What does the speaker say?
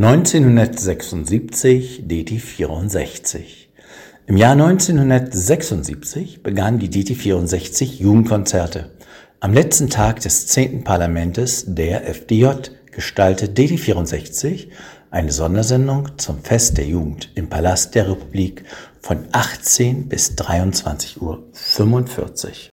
1976 DT64. Im Jahr 1976 begannen die DT64 Jugendkonzerte. Am letzten Tag des 10. Parlamentes der FDJ gestaltet DT64 eine Sondersendung zum Fest der Jugend im Palast der Republik von 18 bis 23:45 Uhr.